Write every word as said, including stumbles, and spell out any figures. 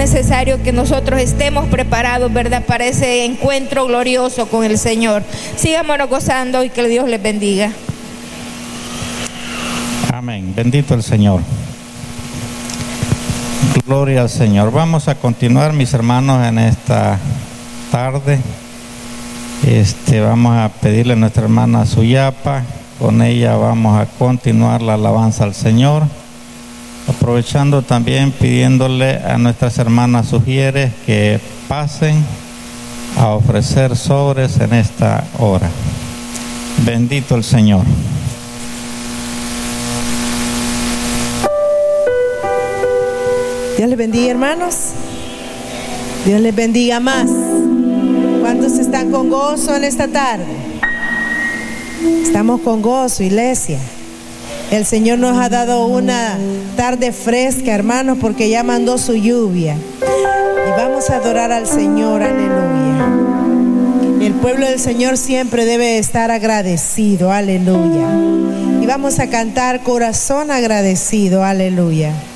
necesario que nosotros estemos preparados, ¿verdad?, para ese encuentro glorioso con el Señor. Sigámonos gozando y que Dios les bendiga. Amén. Bendito el Señor. Gloria al Señor. Vamos a continuar, mis hermanos, en esta tarde. Este, vamos a pedirle a nuestra hermana Suyapa. Con ella vamos a continuar la alabanza al Señor. Aprovechando también pidiéndole a nuestras hermanas sugieres que pasen a ofrecer sobres en esta hora. Bendito el Señor. Dios les bendiga, hermanos. Dios les bendiga más. ¿Cuántos están con gozo en esta tarde? Estamos con gozo, iglesia. El Señor nos ha dado una tarde fresca, hermanos, porque ya mandó su lluvia. Y vamos a adorar al Señor, aleluya. El pueblo del Señor siempre debe estar agradecido, aleluya. Y vamos a cantar corazón agradecido, aleluya.